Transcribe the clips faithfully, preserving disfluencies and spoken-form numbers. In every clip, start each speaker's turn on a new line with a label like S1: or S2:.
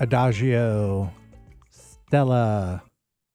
S1: Adagio, Stella,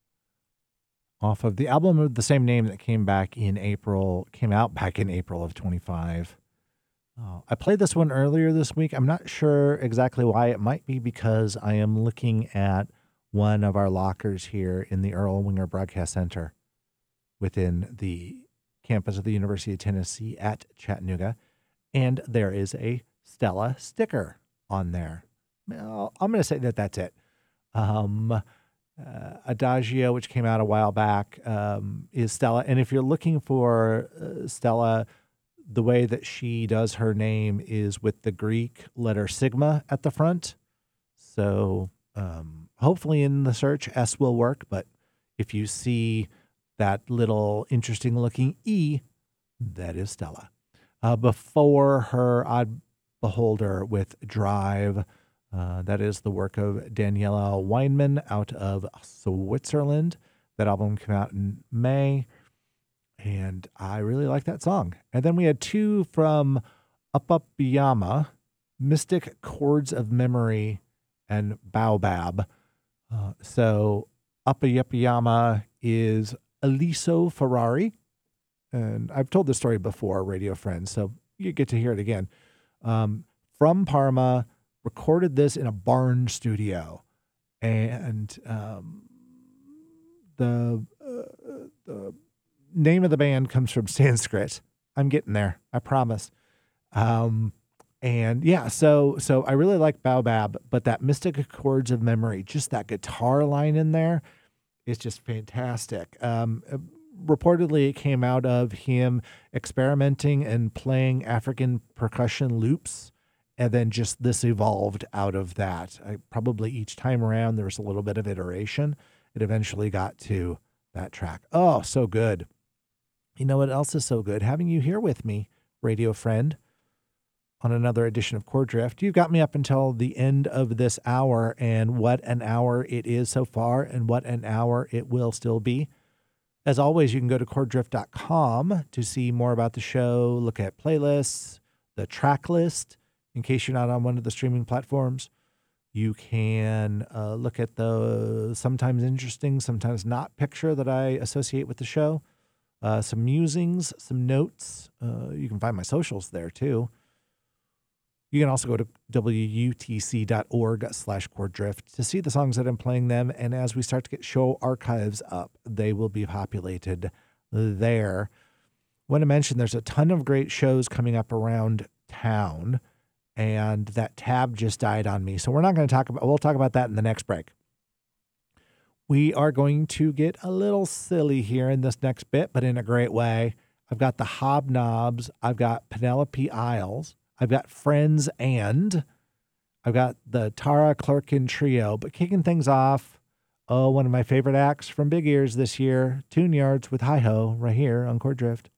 S1: off of the album of the same name that came back in April, came out back in April of twenty-five. Uh, I played this one earlier this week. I'm not sure exactly why. It might be because I am looking at one of our lockers here in the Earl Winger Broadcast Center within the campus of the University of Tennessee at Chattanooga, and there is a Stella sticker on there. Well, I'm going to say that that's it. Um, uh, Adagio, which came out a while back, um, is Stella. And if you're looking for uh, Stella, the way that she does her name is with the Greek letter sigma at the front. So um, hopefully in the search, S will work. But if you see that little interesting looking E, that is Stella. Uh, before her, Odd Beholder with Drive. Uh, that is the work of Daniela Weinman out of Switzerland. That album came out in May, and I really like that song. And then we had two from Up Up Biyama, Mystic Chords of Memory, and Baobab. Uh, so Up Up Biyama is Aliso Ferrari, and I've told this story before, radio friends, so you get to hear it again. Um, from Parma, recorded this in a barn studio, and um, the uh, the name of the band comes from Sanskrit. I'm getting there, I promise. Um, and yeah, so so I really like Baobab, but that Mystic Chords of Memory, just that guitar line in there, is just fantastic. Um, reportedly, it came out of him experimenting and playing African percussion loops. And then just this evolved out of that. I, probably each time around, there was a little bit of iteration. It eventually got to that track. Oh, so good. You know what else is so good? Having you here with me, radio friend, on another edition of Chord Drift. You've got me up until the end of this hour, and what an hour it is so far, and what an hour it will still be. As always, you can go to chord drift dot com to see more about the show, look at playlists, the track list. In case you're not on one of the streaming platforms, you can uh, look at the sometimes interesting, sometimes not picture that I associate with the show. Uh, some musings, some notes. Uh, you can find my socials there too. You can also go to W U T C dot org slash chord drift to see the songs that I'm playing them. And as we start to get show archives up, they will be populated there. I want to mention there's a ton of great shows coming up around town. And that tab just died on me. So we're not going to talk about, we'll talk about that in the next break. We are going to get a little silly here in this next bit, but in a great way. I've got the Hobnobs. I've got Penelope Isles. I've got Friends and I've got the Tara Clerkin Trio. But kicking things off, oh, one of my favorite acts from Big Ears this year, Tune Yards with Hi-Ho right here on Chord Drift.